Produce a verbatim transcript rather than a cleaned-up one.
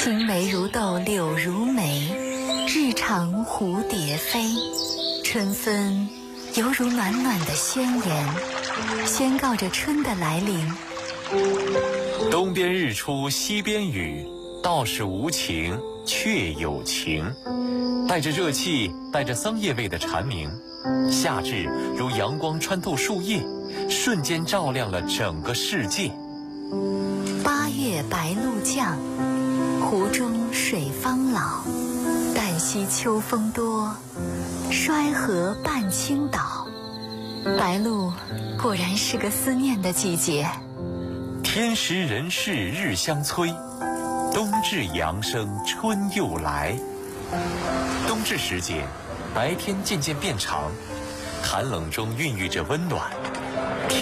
青梅如豆，柳如眉，日长蝴蝶飞。春分犹如暖暖的宣言，宣告着春的来临。 东边日出西边雨，道是无晴却有晴。带着热气，带着桑叶味的蝉鸣，夏至如阳光穿透树叶，瞬间照亮了整个世界。 八月白露降，湖中水方老。旦夕秋风多，衰河半倾倒。白露果然是个思念的季节。 天时人事日相催，冬至阳生春又来。冬至时节，白天渐渐变长，寒冷中孕育着温暖。